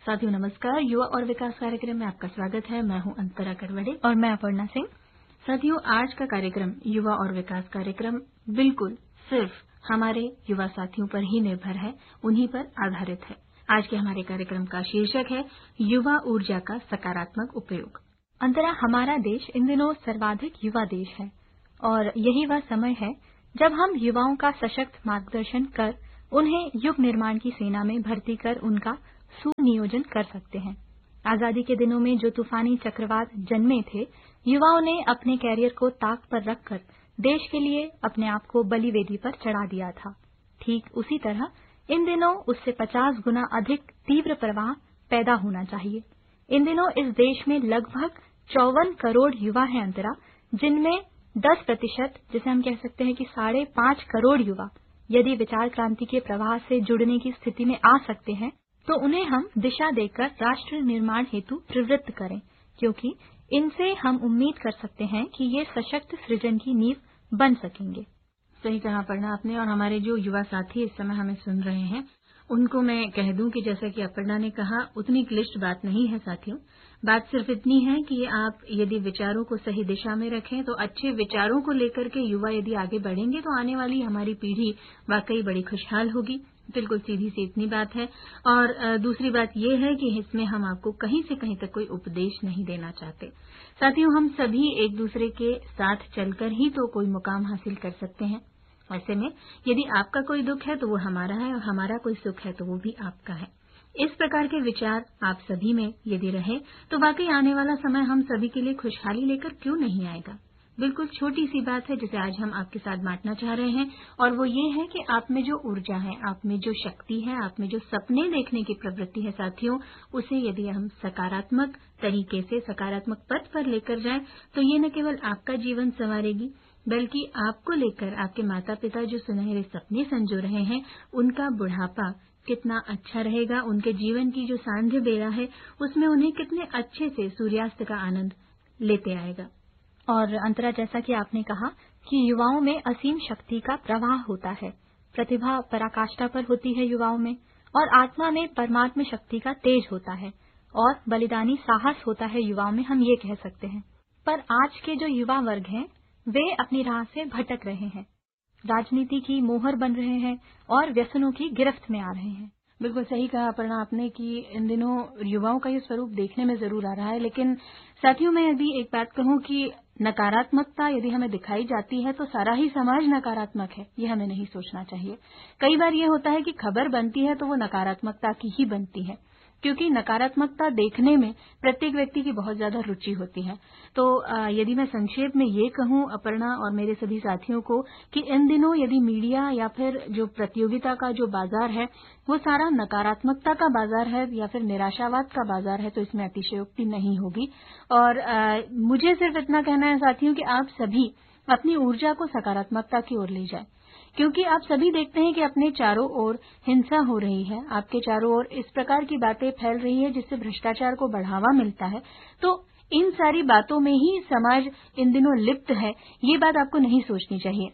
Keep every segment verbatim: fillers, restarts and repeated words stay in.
साथियों नमस्कार। युवा और विकास कार्यक्रम में आपका स्वागत है। मैं हूं अंतरा करवड़े और मैं अपर्णा सिंह। साथियों, आज का कार्यक्रम युवा और विकास कार्यक्रम बिल्कुल सिर्फ हमारे युवा साथियों पर ही निर्भर है, उन्हीं पर आधारित है। आज के हमारे कार्यक्रम का शीर्षक है युवा ऊर्जा का सकारात्मक उपयोग। अंतरा, हमारा देश इन दिनों सर्वाधिक युवा देश है और यही वह समय है जब हम युवाओं का सशक्त मार्गदर्शन कर उन्हें युग निर्माण की सेना में भर्ती कर उनका सुनियोजन कर सकते हैं। आजादी के दिनों में जो तूफानी चक्रवात जन्मे थे, युवाओं ने अपने कैरियर को ताक पर रखकर देश के लिए अपने आप को बलिवेदी पर चढ़ा दिया था। ठीक उसी तरह इन दिनों उससे पचास गुना अधिक तीव्र प्रवाह पैदा होना चाहिए। इन दिनों इस देश में लगभग चौवन करोड़ युवा हैं अंतरा, जिनमें दस प्रतिशत जिसे हम कह सकते हैं कि साढ़े पांच करोड़ युवा यदि विचार क्रांति के प्रवाह से जुड़ने की स्थिति में आ सकते हैं तो उन्हें हम दिशा देकर राष्ट्र निर्माण हेतु प्रवृत्त करें, क्योंकि इनसे हम उम्मीद कर सकते हैं कि ये सशक्त सृजन की नींव बन सकेंगे। सही कहा अपर्णा आपने। और हमारे जो युवा साथी इस समय हमें सुन रहे हैं, उनको मैं कह दूं कि जैसा कि अपर्णा ने कहा, उतनी क्लिष्ट बात नहीं है साथियों। बात सिर्फ इतनी है कि आप यदि विचारों को सही दिशा में रखें तो अच्छे विचारों को लेकर के युवा यदि आगे बढ़ेंगे तो आने वाली हमारी पीढ़ी वाकई बड़ी खुशहाल होगी। बिल्कुल सीधी सी इतनी बात है। और दूसरी बात यह है कि इसमें हम आपको कहीं से कहीं तक कोई उपदेश नहीं देना चाहते। साथियों, हम सभी एक दूसरे के साथ चलकर ही तो कोई मुकाम हासिल कर सकते हैं। ऐसे में यदि आपका कोई दुख है तो वो हमारा है और हमारा कोई सुख है तो वो भी आपका है। इस प्रकार के विचार आप सभी में यदि रहे तो वाकई आने वाला समय हम सभी के लिए खुशहाली लेकर क्यों नहीं आएगा। बिल्कुल छोटी सी बात है जिसे आज हम आपके साथ बांटना चाह रहे हैं, और वो ये है कि आप में जो ऊर्जा है, आप में जो शक्ति है, आप में जो सपने देखने की प्रवृत्ति है साथियों, उसे यदि हम सकारात्मक तरीके से सकारात्मक पथ पर लेकर जाएं तो ये न केवल आपका जीवन संवारेगी बल्कि आपको लेकर आपके माता पिता जो सुनहरे सपने संजो रहे हैं, उनका बुढ़ापा कितना अच्छा रहेगा। उनके जीवन की जो सांध्य बेला है उसमें उन्हें कितने अच्छे से सूर्यास्त का आनंद लेते आएगा। और अंतरा, जैसा कि आपने कहा कि युवाओं में असीम शक्ति का प्रवाह होता है, प्रतिभा पराकाष्ठा पर होती है युवाओं में, और आत्मा में परमात्म शक्ति का तेज होता है और बलिदानी साहस होता है युवाओं में, हम ये कह सकते हैं। पर आज के जो युवा वर्ग हैं वे अपनी राह से भटक रहे हैं, राजनीति की मोहर बन रहे हैं और व्यसनों की गिरफ्त में आ रहे हैं। बिल्कुल सही कहा अपर्णा आपने कि इन दिनों युवाओं का ये स्वरूप देखने में जरूर आ रहा है। लेकिन साथियों, मैं यदि एक बात कहूं कि नकारात्मकता यदि हमें दिखाई जाती है तो सारा ही समाज नकारात्मक है, ये हमें नहीं सोचना चाहिए। कई बार ये होता है कि खबर बनती है तो वो नकारात्मकता की ही बनती है, क्योंकि नकारात्मकता देखने में प्रत्येक व्यक्ति की बहुत ज्यादा रुचि होती है। तो यदि मैं संक्षेप में ये कहूं अपर्णा और मेरे सभी साथियों को कि इन दिनों यदि मीडिया या फिर जो प्रतियोगिता का जो बाजार है वो सारा नकारात्मकता का बाजार है या फिर निराशावाद का बाजार है, तो इसमें अतिशयोक्ति नहीं होगी। और आ, मुझे सिर्फ इतना कहना है साथियों कि आप सभी अपनी ऊर्जा को सकारात्मकता की ओर ले जाएं, क्योंकि आप सभी देखते हैं कि अपने चारों ओर हिंसा हो रही है, आपके चारों ओर इस प्रकार की बातें फैल रही है जिससे भ्रष्टाचार को बढ़ावा मिलता है। तो इन सारी बातों में ही समाज इन दिनों लिप्त है, ये बात आपको नहीं सोचनी चाहिए।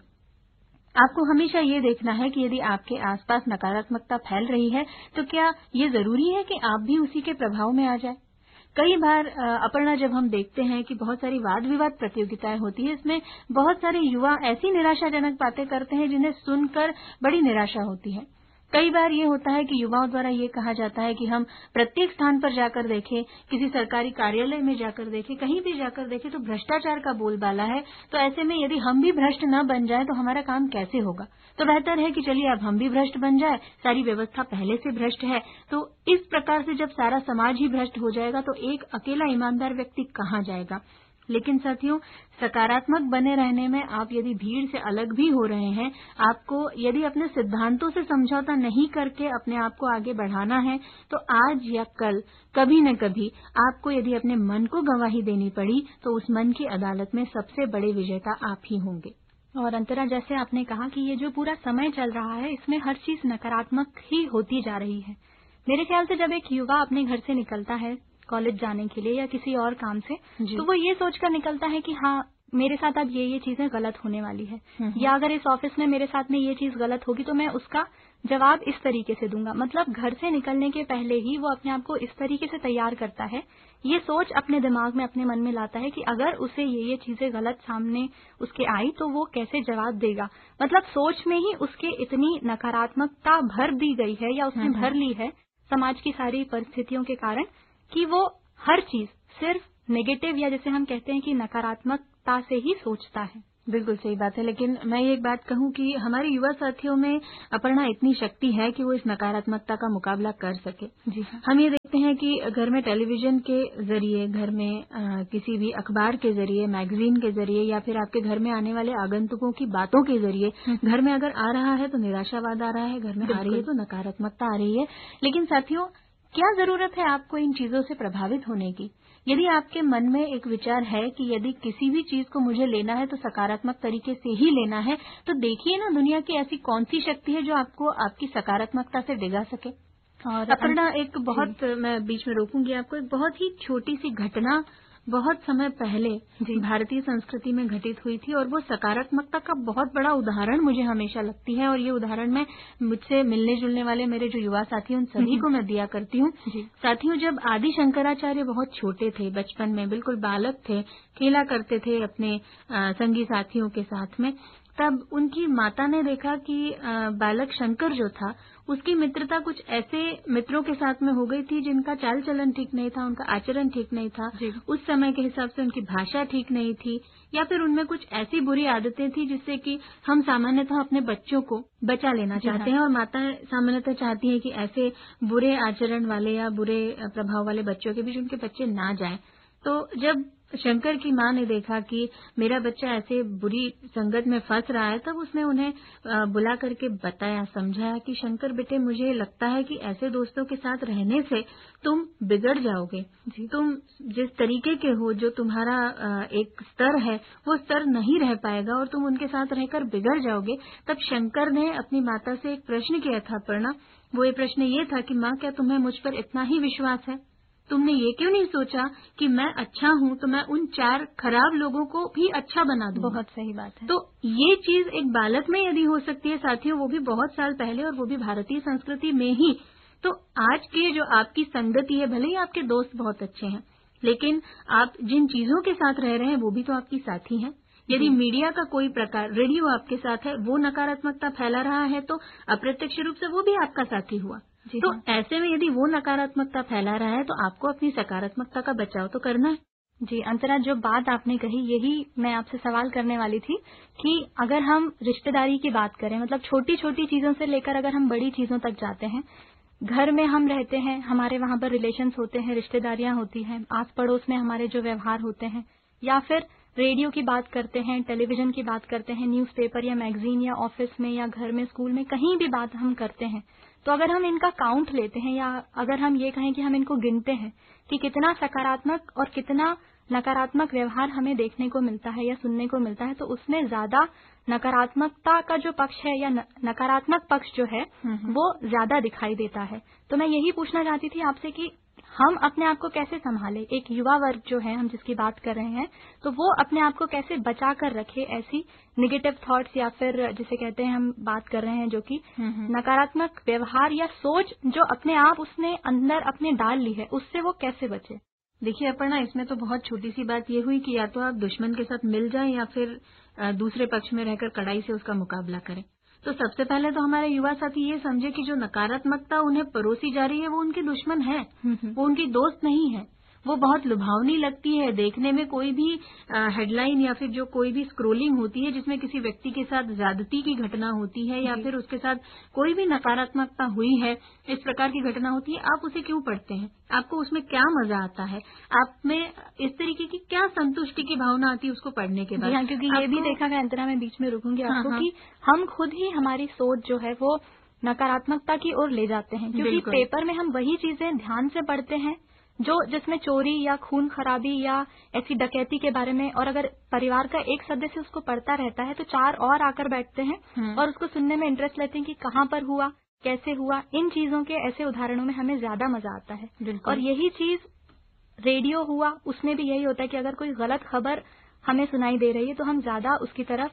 आपको हमेशा ये देखना है कि यदि आपके आसपास नकारात्मकता फैल रही है तो क्या ये जरूरी है कि आप भी उसी के प्रभाव में आ जाए। कई बार अपर्णा, जब हम देखते हैं कि बहुत सारी वाद विवाद प्रतियोगिताएं होती है, इसमें बहुत सारे युवा ऐसी निराशाजनक बातें करते हैं जिन्हें सुनकर बड़ी निराशा होती है। कई बार ये होता है कि युवाओं द्वारा ये कहा जाता है कि हम प्रत्येक स्थान पर जाकर देखें, किसी सरकारी कार्यालय में जाकर देखें, कहीं भी जाकर देखें तो भ्रष्टाचार का बोलबाला है। तो ऐसे में यदि हम भी भ्रष्ट न बन जाए तो हमारा काम कैसे होगा। तो बेहतर है कि चलिए अब हम भी भ्रष्ट बन जाए, सारी व्यवस्था पहले से भ्रष्ट है। तो इस प्रकार से जब सारा समाज ही भ्रष्ट हो जाएगा तो एक अकेला ईमानदार व्यक्ति कहाँ जाएगा। लेकिन साथियों, सकारात्मक बने रहने में आप यदि भीड़ से अलग भी हो रहे हैं, आपको यदि अपने सिद्धांतों से समझौता नहीं करके अपने आप को आगे बढ़ाना है तो आज या कल कभी न कभी आपको यदि अपने मन को गवाही देनी पड़ी तो उस मन की अदालत में सबसे बड़े विजेता आप ही होंगे। और अंतरा, जैसे आपने कहा कि ये जो पूरा समय चल रहा है इसमें हर चीज नकारात्मक ही होती जा रही है। मेरे ख्याल से जब एक युवा अपने घर से निकलता है कॉलेज जाने के लिए या किसी और काम से, तो वो ये सोचकर निकलता है कि हाँ मेरे साथ अब ये ये चीजें गलत होने वाली है, या अगर इस ऑफिस में मेरे साथ में ये चीज गलत होगी तो मैं उसका जवाब इस तरीके से दूंगा। मतलब घर से निकलने के पहले ही वो अपने आप को इस तरीके से तैयार करता है, ये सोच अपने दिमाग में, अपने मन में लाता है कि अगर उसे ये ये चीजें गलत सामने उसके आई तो वो कैसे जवाब देगा। मतलब सोच में ही उसके इतनी नकारात्मकता भर दी गई है या उसने भर ली है समाज की सारी परिस्थितियों के कारण कि वो हर चीज सिर्फ नेगेटिव या जैसे हम कहते हैं कि नकारात्मकता से ही सोचता है। बिल्कुल सही बात है, लेकिन मैं ये एक बात कहूं कि हमारे युवा साथियों में अपर्णा इतनी शक्ति है कि वो इस नकारात्मकता का मुकाबला कर सके। जी हाँ। हम ये देखते हैं कि घर में टेलीविजन के जरिए, घर में आ, किसी भी अखबार के जरिए, मैगजीन के जरिए या फिर आपके घर में आने वाले आगंतुकों की बातों के जरिए घर में अगर आ रहा है तो निराशावाद आ रहा है, घर में आ रही है तो नकारात्मकता आ रही है। लेकिन साथियों, क्या जरूरत है आपको इन चीजों से प्रभावित होने की? यदि आपके मन में एक विचार है कि यदि किसी भी चीज को मुझे लेना है तो सकारात्मक तरीके से ही लेना है, तो देखिए ना दुनिया की ऐसी कौन सी शक्ति है जो आपको आपकी सकारात्मकता से डिगा सके। और अपर्णा, एक बहुत, मैं बीच में रोकूंगी आपको, एक बहुत ही छोटी सी घटना बहुत समय पहले भारतीय संस्कृति में घटित हुई थी और वो सकारात्मकता का बहुत बड़ा उदाहरण मुझे हमेशा लगती है। और ये उदाहरण मैं मुझसे मिलने जुलने वाले मेरे जो युवा साथी उन सभी को मैं दिया करती हूँ। साथियों, जब आदि शंकराचार्य बहुत छोटे थे, बचपन में बिल्कुल बालक थे, खेला करते थे अपने आ, संगी साथियों के साथ में, तब उनकी माता ने देखा कि आ, बालक शंकर जो था उसकी मित्रता कुछ ऐसे मित्रों के साथ में हो गई थी जिनका चाल चलन ठीक नहीं था, उनका आचरण ठीक नहीं था, उस समय के हिसाब से उनकी भाषा ठीक नहीं थी, या फिर उनमें कुछ ऐसी बुरी आदतें थी जिससे कि हम सामान्यतः अपने बच्चों को बचा लेना चाहते हैं और माताएं सामान्यतः चाहती हैं कि ऐसे बुरे आचरण वाले या बुरे प्रभाव वाले बच्चों के बीच उनके बच्चे ना जाएं। तो जब शंकर की माँ ने देखा कि मेरा बच्चा ऐसे बुरी संगत में फंस रहा है, तब उसने उन्हें बुला करके बताया, समझाया कि शंकर बेटे, मुझे लगता है कि ऐसे दोस्तों के साथ रहने से तुम बिगड़ जाओगे। तुम जिस तरीके के हो, जो तुम्हारा एक स्तर है, वो स्तर नहीं रह पाएगा और तुम उनके साथ रहकर बिगड़ जाओगे। तब शंकर ने अपनी माता से एक प्रश्न किया था अपर्णा। वो ये प्रश्न ये था कि माँ, क्या तुम्हें मुझ पर इतना ही विश्वास है? तुमने ये क्यों नहीं सोचा कि मैं अच्छा हूँ तो मैं उन चार खराब लोगों को भी अच्छा बना दूँ? बहुत सही बात है। तो ये चीज एक बालक में यदि हो सकती है साथियों, वो भी बहुत साल पहले और वो भी भारतीय संस्कृति में ही, तो आज के जो आपकी संगति है, भले ही आपके दोस्त बहुत अच्छे हैं, लेकिन आप जिन चीजों के साथ रह रहे हैं वो भी तो आपकी साथी हैं। यदि मीडिया का कोई प्रकार, रेडियो आपके साथ है, वो नकारात्मकता फैला रहा है तो अप्रत्यक्ष रूप से वो भी आपका साथी हुआ। तो ऐसे में यदि वो नकारात्मकता फैला रहा है तो आपको अपनी सकारात्मकता का बचाव तो करना है। जी अंतरा, जो बात आपने कही यही मैं आपसे सवाल करने वाली थी कि अगर हम रिश्तेदारी की बात करें, मतलब छोटी छोटी चीजों से लेकर अगर हम बड़ी चीजों तक जाते हैं, घर में हम रहते हैं, हमारे वहाँ पर रिलेशंस होते हैं, रिश्तेदारियां होती हैं, आस पड़ोस में हमारे जो व्यवहार होते हैं, या फिर रेडियो की बात करते हैं, टेलीविजन की बात करते हैं, न्यूज़पेपर या मैगजीन या ऑफिस में या घर में, स्कूल में, कहीं भी बात हम करते हैं, तो अगर हम इनका काउंट लेते हैं या अगर हम ये कहें कि हम इनको गिनते हैं कि कितना सकारात्मक और कितना नकारात्मक व्यवहार हमें देखने को मिलता है या सुनने को मिलता है, तो उसमें ज्यादा नकारात्मकता का जो पक्ष है या नकारात्मक पक्ष जो है वो ज्यादा दिखाई देता है। तो मैं यही पूछना चाहती थी आपसे कि हम अपने आप को कैसे संभालें, एक युवा वर्ग जो है हम जिसकी बात कर रहे हैं, तो वो अपने आप को कैसे बचा कर रखे ऐसी नेगेटिव थॉट्स या फिर जिसे कहते हैं हम बात कर रहे हैं जो कि नकारात्मक व्यवहार या सोच जो अपने आप उसने अंदर अपने डाल ली है, उससे वो कैसे बचे? देखिए अपर्णा, इसमें तो बहुत छोटी सी बात ये हुई कि या तो आप दुश्मन के साथ मिल जाएं या फिर दूसरे पक्ष में रहकर कड़ाई से उसका मुकाबला करें। तो सबसे पहले तो हमारे युवा साथी ये समझे कि जो नकारात्मकता उन्हें परोसी जा रही है वो उनके दुश्मन है, वो उनकी दोस्त नहीं है। वो बहुत लुभावनी लगती है देखने में। कोई भी हेडलाइन या फिर जो कोई भी स्क्रोलिंग होती है जिसमें किसी व्यक्ति के साथ ज्यादती की घटना होती है या फिर उसके साथ कोई भी नकारात्मकता हुई है, इस प्रकार की घटना होती है, आप उसे क्यों पढ़ते हैं? आपको उसमें क्या मजा आता है? आप में इस तरीके की क्या संतुष्टि की भावना आती है उसको पढ़ने के बाद? हाँ, क्योंकि ये भी देखा गया, अंतरा में बीच में रुकूंगी आपको, कि हम खुद ही हमारी सोच जो है वो नकारात्मकता की ओर ले जाते हैं, क्योंकि पेपर में हम वही चीजें ध्यान से पढ़ते हैं जो जिसमें चोरी या खून खराबी या ऐसी डकैती के बारे में, और अगर परिवार का एक सदस्य उसको पढ़ता रहता है तो चार और आकर बैठते हैं और उसको सुनने में इंटरेस्ट लेते हैं कि कहाँ पर हुआ, कैसे हुआ। इन चीजों के ऐसे उदाहरणों में हमें ज्यादा मजा आता है। और यही चीज रेडियो हुआ, उसमें भी यही होता है कि अगर कोई गलत खबर हमें सुनाई दे रही है तो हम ज्यादा उसकी तरफ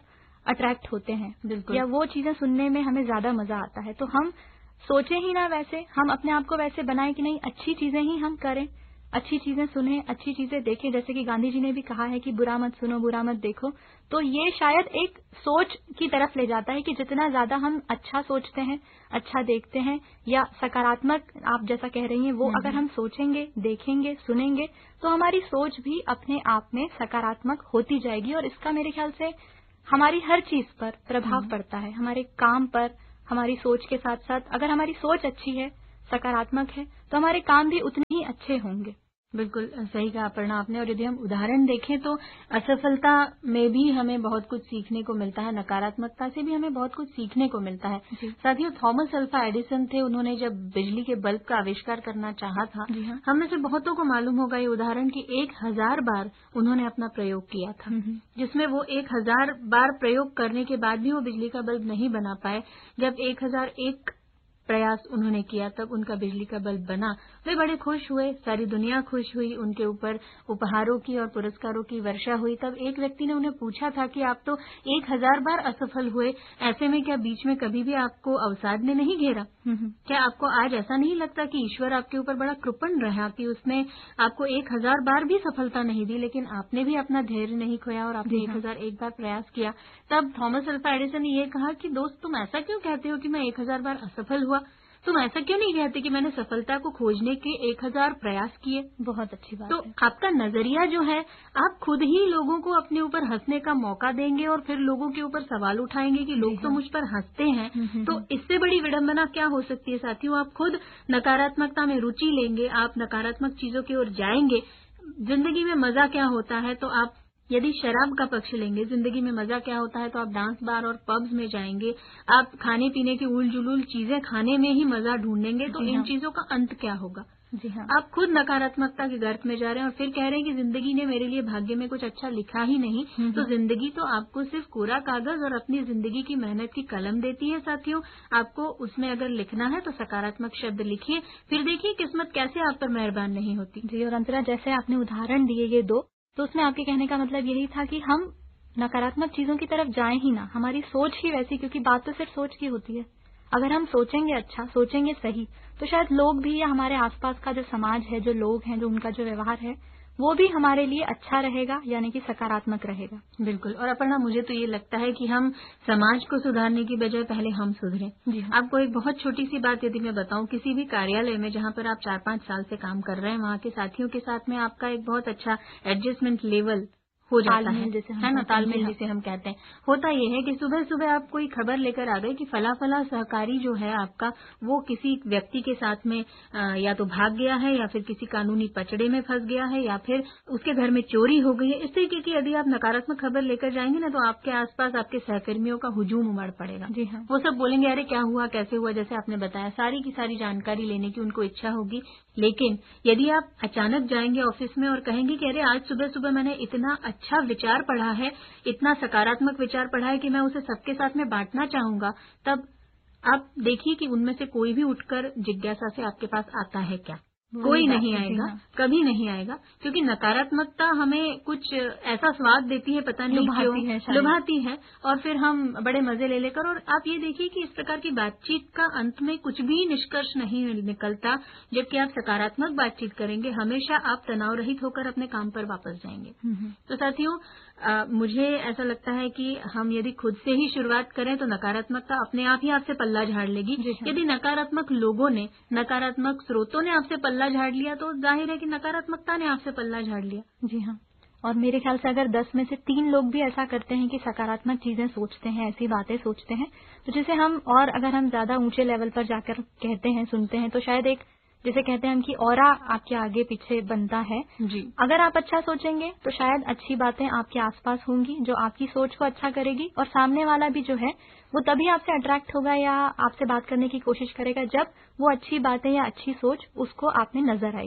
अट्रैक्ट होते हैं, बिल्कुल, या वो चीजें सुनने में हमें ज्यादा मजा आता है। तो हम सोचें ही ना वैसे, हम अपने आप को वैसे बनाएं कि नहीं, अच्छी चीजें ही हम करें, अच्छी चीजें सुने, अच्छी चीजें देखें। जैसे कि गांधी जी ने भी कहा है कि बुरा मत सुनो, बुरा मत देखो। तो ये शायद एक सोच की तरफ ले जाता है कि जितना ज्यादा हम अच्छा सोचते हैं, अच्छा देखते हैं, या सकारात्मक आप जैसा कह रही हैं वो अगर हम सोचेंगे, देखेंगे, सुनेंगे, तो हमारी सोच भी अपने आप में सकारात्मक होती जाएगी। और इसका मेरे ख्याल से हमारी हर चीज पर प्रभाव पड़ता है, हमारे काम पर। हमारी सोच के साथ साथ अगर हमारी सोच अच्छी है, सकारात्मक है, तो हमारे काम भी उतने ही अच्छे होंगे। बिल्कुल सही कहा अपर्णा आपने। और यदि हम उदाहरण देखें तो असफलता में भी हमें बहुत कुछ सीखने को मिलता है, नकारात्मकता से भी हमें बहुत कुछ सीखने को मिलता है। साथियों, थॉमस अल्वा एडिसन थे, उन्होंने जब बिजली के बल्ब का आविष्कार करना चाहा था, हम में से बहुतों को मालूम होगा ये उदाहरण कि एक हजार बार उन्होंने अपना प्रयोग किया था, जिसमें वो एक हजार बार प्रयोग करने के बाद भी वो बिजली का बल्ब नहीं बना पाए। जब एक हजार एक प्रयास उन्होंने किया तब उनका बिजली का बल्ब बना। वे बड़े खुश हुए, सारी दुनिया खुश हुई, उनके ऊपर उपहारों की और पुरस्कारों की वर्षा हुई। तब एक व्यक्ति ने उन्हें पूछा था कि आप तो एक हजार बार असफल हुए, ऐसे में क्या बीच में कभी भी आपको अवसाद ने नहीं घेरा? क्या आपको आज ऐसा नहीं लगता कि ईश्वर आपके ऊपर बड़ा कृपण रहा कि उसने आपको एक हजार बार भी सफलता नहीं दी, लेकिन आपने भी अपना धैर्य नहीं खोया और आपने एक हजार एक बार प्रयास किया? तब थॉमस अल्वा एडिसन ने ये कहा कि दोस्त, तुम ऐसा क्यों कहते हो कि मैं एक हजार बार असफल हुआ? तुम ऐसा क्यों नहीं कहते कि मैंने सफलता को खोजने के एक हजार प्रयास किए? बहुत अच्छी बात तो है। आपका नजरिया जो है, आप खुद ही लोगों को अपने ऊपर हंसने का मौका देंगे और फिर लोगों के ऊपर सवाल उठाएंगे कि लोग तो मुझ पर हंसते हैं, तो इससे बड़ी विडंबना क्या हो सकती है? साथियों, आप खुद नकारात्मकता में रुचि लेंगे, आप नकारात्मक चीजों की ओर जाएंगे। जिंदगी में मजा क्या होता है? तो आप यदि शराब का पक्ष लेंगे, जिंदगी में मजा क्या होता है, तो आप डांस बार और पब्स में जाएंगे, आप खाने पीने की उल जुलूल चीजें खाने में ही मजा ढूंढेंगे। तो इन चीजों का अंत क्या होगा? जी हाँ। आप खुद नकारात्मकता के गर्त में जा रहे हैं और फिर कह रहे हैं कि जिंदगी ने मेरे लिए भाग्य में कुछ अच्छा लिखा ही नहीं। तो जिंदगी तो आपको सिर्फ कोरा कागज और अपनी जिंदगी की मेहनत की कलम देती है। साथियों, आपको उसमें अगर लिखना है तो सकारात्मक शब्द लिखिए, फिर देखिए किस्मत कैसे आप पर मेहरबान नहीं होती। जी, और अंतरा, जैसे आपने उदाहरण दिए ये दो, तो उसमें आपके कहने का मतलब यही था कि हम नकारात्मक चीजों की तरफ जाएं ही ना, हमारी सोच ही वैसी, क्योंकि बात तो सिर्फ सोच की होती है। अगर हम सोचेंगे अच्छा, सोचेंगे सही, तो शायद लोग भी, या हमारे आसपास का जो समाज है, जो लोग हैं, जो उनका जो व्यवहार है, वो भी हमारे लिए अच्छा रहेगा, यानी कि सकारात्मक रहेगा। बिल्कुल। और अपर्णा, मुझे तो ये लगता है कि हम समाज को सुधारने की बजाय पहले हम सुधरें। जी हाँ। आपको एक बहुत छोटी सी बात यदि मैं बताऊं, किसी भी कार्यालय में जहां पर आप चार पांच साल से काम कर रहे हैं, वहां के साथियों के साथ में आपका एक बहुत अच्छा एडजस्टमेंट लेवल हो जाता है, है ना, तालमेल जिसे हम कहते हैं। होता ये है कि सुबह सुबह आप कोई खबर लेकर आ गए कि फला फला सहकारी जो है आपका, वो किसी व्यक्ति के साथ में आ, या तो भाग गया है, या फिर किसी कानूनी पचड़े में फंस गया है, या फिर उसके घर में चोरी हो गई है। इस तरीके की यदि आप नकारात्मक खबर लेकर जाएंगे ना, तो आपके आसपास आपके सहकर्मियों का हुजूम उमड़ पड़ेगा। जी हाँ। वो सब बोलेंगे, अरे क्या हुआ, कैसे हुआ, जैसे आपने बताया, सारी की सारी जानकारी लेने की उनको इच्छा होगी। लेकिन यदि आप अचानक जाएंगे ऑफिस में और कहेंगे कि अरे आज सुबह सुबह मैंने इतना अच्छा विचार पढ़ा है, इतना सकारात्मक विचार पढ़ा है कि मैं उसे सबके साथ में बांटना चाहूंगा, तब आप देखिए कि उनमें से कोई भी उठकर जिज्ञासा से आपके पास आता है क्या? कोई नहीं आएगा, कभी नहीं आएगा, क्योंकि नकारात्मकता हमें कुछ ऐसा स्वाद देती है, पता नहीं क्यों लुभाती है, और फिर हम बड़े मजे ले लेकर। और आप ये देखिए कि इस प्रकार की बातचीत का अंत में कुछ भी निष्कर्ष नहीं निकलता, जबकि आप सकारात्मक बातचीत करेंगे, हमेशा आप तनाव रहित होकर अपने काम पर वापस जाएंगे। तो साथियों, आ, मुझे ऐसा लगता है कि हम यदि खुद से ही शुरुआत करें तो नकारात्मकता अपने आप ही आपसे पल्ला झाड़ लेगी। यदि नकारात्मक लोगों ने, नकारात्मक स्रोतों ने आपसे पल्ला झाड़ लिया, तो जाहिर है कि नकारात्मकता ने आपसे पल्ला झाड़ लिया। जी हाँ। और मेरे ख्याल से अगर दस में से तीन लोग भी ऐसा करते हैं कि सकारात्मक चीजें सोचते हैं, ऐसी बातें सोचते हैं, तो जिसे हम, और अगर हम ज्यादा ऊंचे लेवल पर जाकर कहते हैं, सुनते हैं, तो शायद एक, जिसे कहते हैं हम कि ऑरा आपके आगे पीछे बनता है। जी। अगर आप अच्छा सोचेंगे तो शायद अच्छी बातें आपके आसपास होंगी जो आपकी सोच को अच्छा करेगी, और सामने वाला भी जो है वो तभी आपसे अट्रैक्ट होगा या आपसे बात करने की कोशिश करेगा जब वो अच्छी बातें या अच्छी सोच उसको आप में नजर आएगी।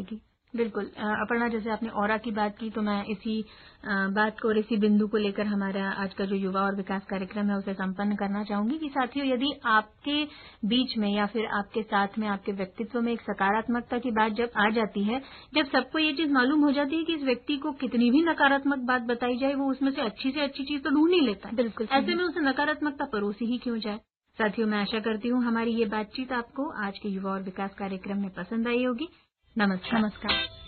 बिल्कुल। अपर्णा, जैसे आपने ऑरा की बात की तो मैं इसी बात को और इसी बिंदु को लेकर हमारा आज का जो युवा और विकास कार्यक्रम है उसे संपन्न करना चाहूंगी कि साथियों, यदि आपके बीच में या फिर आपके साथ में, आपके व्यक्तित्व में एक सकारात्मकता की बात जब आ जाती है, जब सबको ये चीज मालूम हो जाती है कि इस व्यक्ति को कितनी भी नकारात्मक बात बताई जाए वो उसमें से अच्छी से अच्छी चीज तो ढूंढ ही लेता है। बिल्कुल। ऐसे में उसे नकारात्मकता परोसी ही क्यों जाए। साथियों, मैं आशा करती हूँ हमारी ये बातचीत आपको आज के युवा और विकास कार्यक्रम में पसंद आई होगी। नमस्कार। नमस्कार।